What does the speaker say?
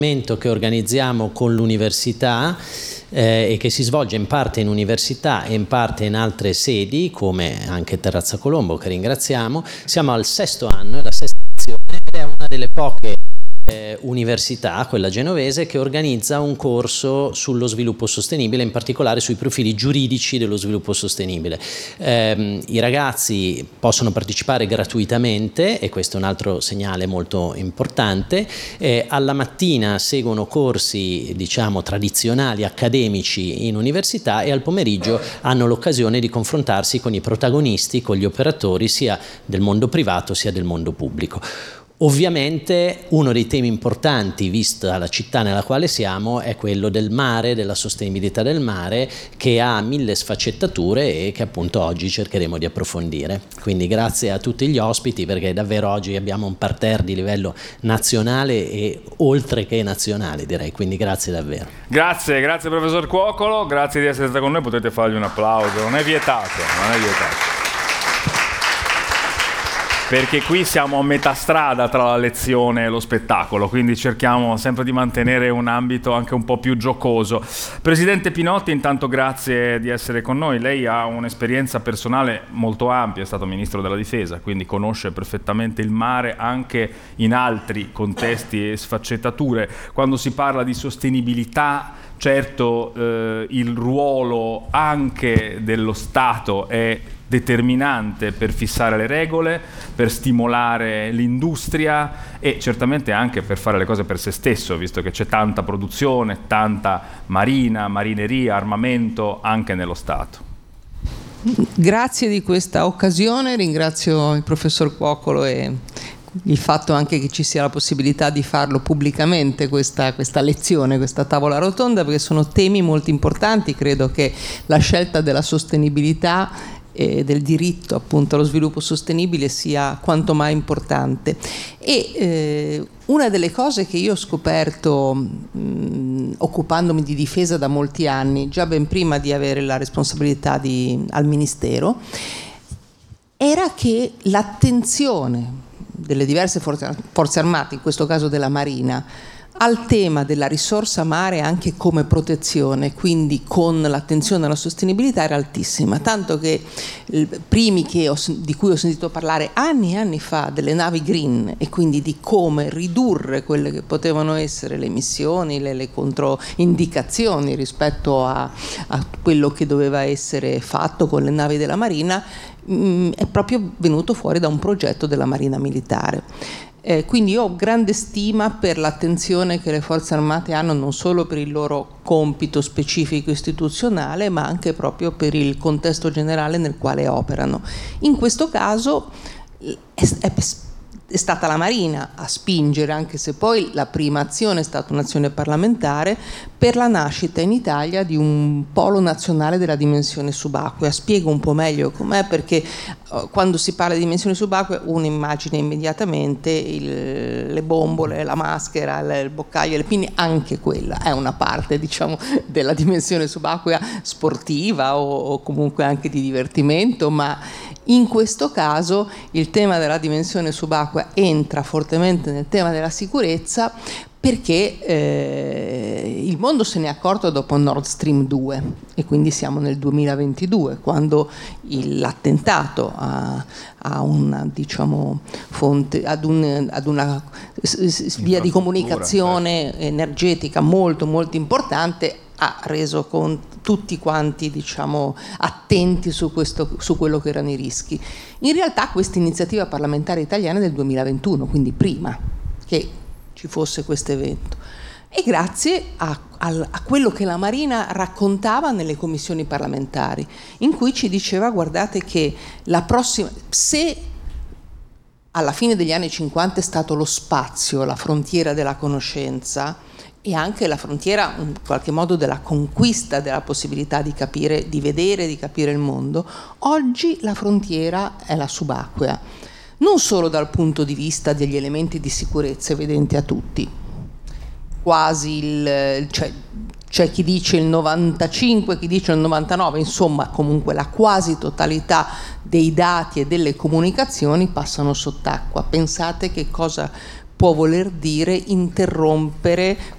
che organizziamo con l'università e che si svolge in parte in università e in parte in altre sedi, come anche Terrazza Colombo, che ringraziamo. Siamo al 6° anno, è la 6ª edizione, ed è una delle poche università, quella genovese, che organizza un corso sullo sviluppo sostenibile, in particolare sui profili giuridici dello sviluppo sostenibile. I ragazzi possono partecipare gratuitamente, e questo è un altro segnale molto importante. Alla mattina seguono corsi, diciamo, tradizionali, accademici in università, e al pomeriggio hanno l'occasione di confrontarsi con i protagonisti, con gli operatori sia del mondo privato sia del mondo pubblico. Ovviamente uno dei temi importanti, vista la città nella quale siamo, è quello del mare, della sostenibilità del mare, che ha 1000 sfaccettature e che appunto oggi cercheremo di approfondire. Quindi grazie a tutti gli ospiti, perché davvero oggi abbiamo un parterre di livello nazionale e oltre che nazionale, direi, quindi grazie davvero. Grazie professor Cuocolo, grazie di essere stato con noi, potete fargli un applauso, non è vietato. Perché qui siamo a metà strada tra la lezione e lo spettacolo, quindi cerchiamo sempre di mantenere un ambito anche un po' più giocoso. Presidente Pinotti, intanto grazie di essere con noi. Lei ha un'esperienza personale molto ampia, è stato Ministro della Difesa, quindi conosce perfettamente il mare anche in altri contesti e sfaccettature. Quando si parla di sostenibilità, certo il ruolo anche dello Stato è determinante per fissare le regole, per stimolare l'industria e certamente anche per fare le cose per se stesso, visto che c'è tanta produzione, tanta marineria, armamento anche nello Stato. Grazie di questa occasione, ringrazio il professor Cuocolo e il fatto anche che ci sia la possibilità di farlo pubblicamente questa lezione, questa tavola rotonda, perché sono temi molto importanti. Credo che la scelta della sostenibilità e del diritto appunto allo sviluppo sostenibile sia quanto mai importante. E una delle cose che io ho scoperto occupandomi di difesa da molti anni, già ben prima di avere la responsabilità al Ministero, era che l'attenzione delle diverse forze armate, in questo caso della Marina, al tema della risorsa mare anche come protezione, quindi con l'attenzione alla sostenibilità, era altissima, tanto che i primi di cui ho sentito parlare anni e anni fa delle navi green, e quindi di come ridurre quelle che potevano essere le emissioni, le controindicazioni rispetto a quello che doveva essere fatto con le navi della Marina, è proprio venuto fuori da un progetto della Marina Militare. Quindi io ho grande stima per l'attenzione che le forze armate hanno, non solo per il loro compito specifico istituzionale, ma anche proprio per il contesto generale nel quale operano. In questo caso è stata la Marina a spingere, anche se poi la prima azione è stata un'azione parlamentare, per la nascita in Italia di un polo nazionale della dimensione subacquea. Spiego un po' meglio com'è, perché quando si parla di dimensione subacquea uno immagina immediatamente le bombole, la maschera, il boccaglio, le pinne. Anche quella è una parte, diciamo, della dimensione subacquea sportiva o comunque anche di divertimento, ma in questo caso il tema della dimensione subacquea entra fortemente nel tema della sicurezza, perché il mondo se ne è accorto dopo Nord Stream 2, e quindi siamo nel 2022, quando l'attentato a una, diciamo, fonte, ad una via di comunicazione energetica molto molto importante, ha reso tutti quanti, diciamo, attenti su quello che erano i rischi. In realtà questa iniziativa parlamentare italiana è del 2021, quindi prima che ci fosse questo evento, e grazie a quello che la Marina raccontava nelle commissioni parlamentari, in cui ci diceva: guardate che se alla fine degli anni 50 è stato lo spazio la frontiera della conoscenza e anche la frontiera in qualche modo della conquista della possibilità di capire, di vedere, di capire il mondo, oggi la frontiera è la subacquea, non solo dal punto di vista degli elementi di sicurezza evidenti a tutti, quasi c'è chi dice il 95, chi dice il 99, insomma comunque la quasi totalità dei dati e delle comunicazioni passano sott'acqua. Pensate che cosa può voler dire interrompere